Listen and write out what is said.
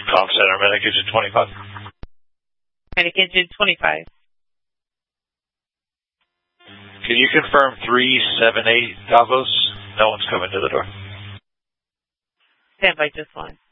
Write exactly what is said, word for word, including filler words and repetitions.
Comm Center, Medic Engine twenty-five. Medic Engine twenty-five. Can you confirm three seven eight Davos? No one's coming to the door. Stand by just one.